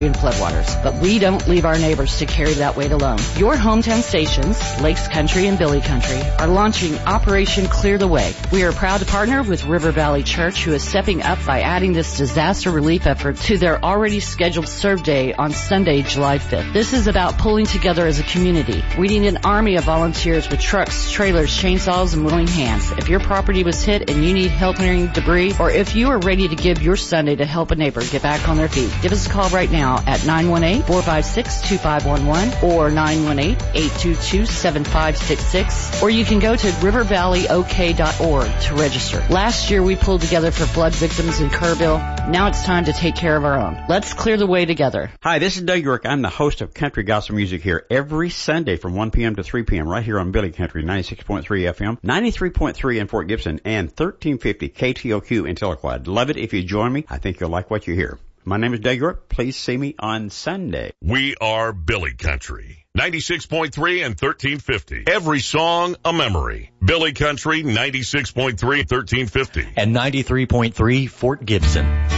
in floodwaters, but we don't leave our neighbors to carry that weight alone. Your hometown stations, Lakes Country and Billy Country, are launching Operation Clear the Way. We are proud to partner with River Valley Church, who is stepping up by adding this disaster relief effort to their already scheduled serve day on Sunday, July 5th. This is about pulling together as a community. We need an army of volunteers with trucks, trailers, chainsaws, and willing hands. If your property was hit and you need help clearing debris, or if you are ready to give your Sunday to help a neighbor get back on their feet, give us a call right now at 918-456-2511 or 918-822-7566, or you can go to rivervalleyok.org to register. Last year we pulled together for flood victims in Kerrville. Now it's time to take care of our own. Let's clear the way together. Hi, this is Doug York. I'm the host of Country Gospel Music here every Sunday from 1 p.m. to 3 p.m. right here on Billy Country 96.3 FM, 93.3 in Fort Gibson, and 1350 KTOQ in Tahlequah. Love it if you join me. I think you'll like what you hear. My name is Doug York. Please see me on Sunday. We are Billy Country, 96.3 and 1350. Every song, a memory. Billy Country, 96.3 and 1350. And 93.3 Fort Gibson.